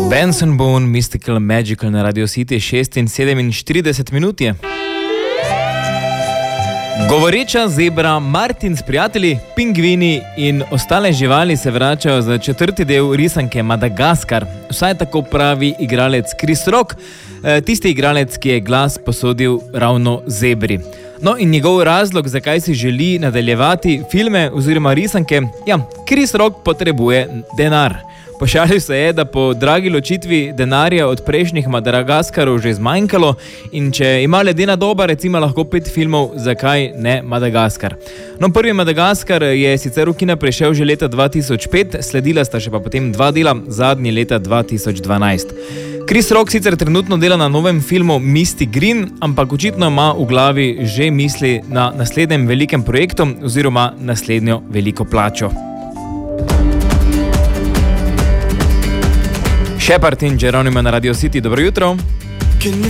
Benson Boone, Mystical Magical na Radio City, 6:47 minut je. Govoreča zebra, Martin s prijatelji, pingvini in ostale živali se vračajo za 4. del risanke Madagaskar. Vsaj tako pravi igralec Chris Rock, tisti igralec, ki je glas posodil ravno zebri. No in njegov razlog, zakaj si želi nadaljevati filme oziroma risanke, Chris Rock potrebuje denar. Pošalil se je, da po dragi ločitvi denarja od prejšnjih Madagaskarov že zmanjkalo in če ima ledena doba recimo lahko 5 filmov, zakaj ne Madagaskar. No, prvi Madagaskar je sicer v kina prišel že leta 2005, sledila sta še pa potem 2 dela, zadnji leta 2012. Chris Rock sicer trenutno dela na novem filmu Misty Green, ampak očitno ima v glavi že misli na naslednjem velikem projektu oziroma naslednjo veliko plačo. Shepard in Geronimo na Radio City, dobro jutro.